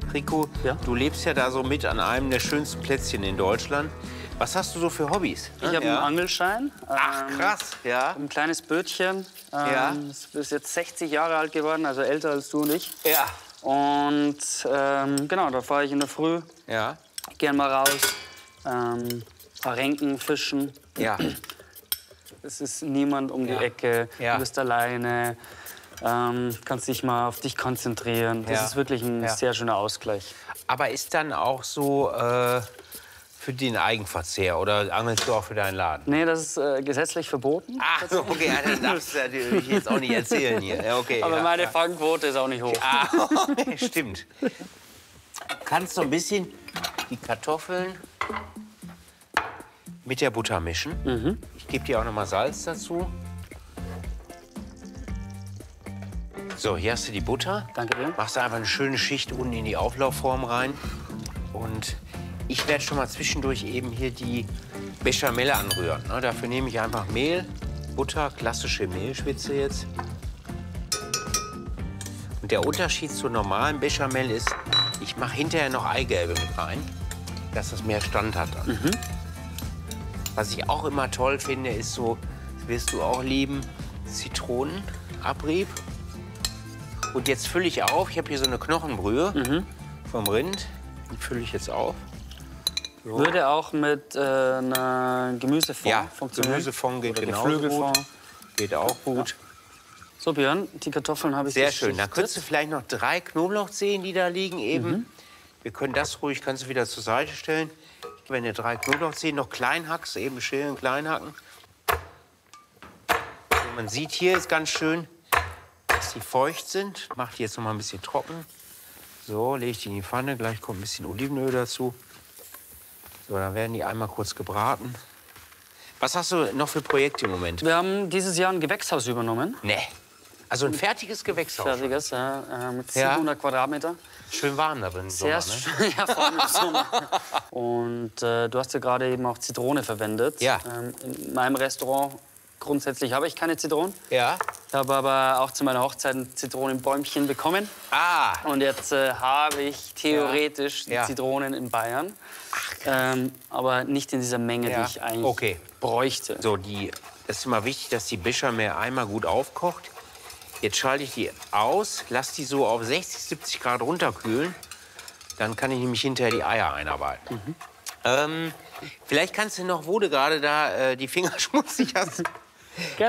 Rico, Ja? du lebst ja da so mit an einem der schönsten Plätzchen in Deutschland. Was hast du so für Hobbys? Ich habe einen Angelschein. Ach, krass, ja. Ein kleines Bötchen. Ja. Das ist jetzt 60 Jahre alt geworden, also älter als du und ich. Ja. Und genau, da fahre ich in der Früh Ja. gern mal raus. Paar Renken fischen. Ja. Es ist niemand um die Ecke. Ja. Du bist alleine. Kannst dich mal auf dich konzentrieren. Das Ja. ist wirklich ein sehr schöner Ausgleich. Aber ist dann auch so für den Eigenverzehr oder angelst du auch für deinen Laden? Nee, das ist gesetzlich verboten. Ach so, okay, ja, das darfst du natürlich jetzt auch nicht erzählen hier. Ja, okay, Aber ja, meine ja. Fangquote ist auch nicht hoch. Ah, stimmt. Du kannst so ein bisschen die Kartoffeln mit der Butter mischen. Ich gebe dir auch noch mal Salz dazu. So, hier hast du die Butter. Danke dir. Machst du einfach eine schöne Schicht unten in die Auflaufform rein. Und ich werde schon mal zwischendurch eben hier die Bechamel anrühren. Ne, dafür nehme ich einfach Mehl, Butter, klassische Mehlschwitze jetzt. Und der Unterschied zur normalen Bechamel ist, ich mache hinterher noch Eigelbe mit rein, dass das mehr Stand hat dann. Was ich auch immer toll finde, ist so, das wirst du auch lieben, Zitronenabrieb. Und jetzt fülle ich auf, ich habe hier so eine Knochenbrühe vom Rind, die fülle ich jetzt auf. So. Würde auch mit einer Gemüsefond funktionieren. Gemüsefond geht Oder genauso gut. Geflügelfond. Geht auch gut. So, Björn, die Kartoffeln habe ich Sehr schön. Da geschichtet. könntest du vielleicht noch 3 Knoblauchzehen, die da liegen eben. Wir können das ruhig, kannst du wieder zur Seite stellen. Ich gebe dir 3 Knoblauchzehen, noch klein hackst, eben schälen, klein hacken. Und man sieht hier ist ganz schön, dass die feucht sind. Mach die jetzt noch mal ein bisschen trocken. So, lege ich die in die Pfanne. Gleich kommt ein bisschen Olivenöl dazu. So, dann werden die einmal kurz gebraten. Was hast du noch für Projekte im Moment? Wir haben dieses Jahr ein Gewächshaus übernommen. Nee. Also ein fertiges Gewächshaus. Fertiges, ja, mit 700 Quadratmeter. Schön warm da drin im Sehr Sommer, ne? schön, ja, vor allem im Sommer. Und du hast ja gerade eben auch Zitrone verwendet. Ja. In meinem Restaurant grundsätzlich habe ich keine Zitronen. Ja. Ich habe aber auch zu meiner Hochzeit ein Zitronenbäumchen bekommen. Ah. Und jetzt habe ich theoretisch Ja. Zitronen in Bayern. Aber nicht in dieser Menge, Ja. die ich eigentlich bräuchte. So, das ist immer wichtig, dass die Bechamel einmal gut aufkocht. Jetzt schalte ich die aus, lasse die so auf 60, 70 Grad runterkühlen. Dann kann ich nämlich hinterher die Eier einarbeiten. Vielleicht kannst du noch, wo du gerade da die Finger schmutzig hast,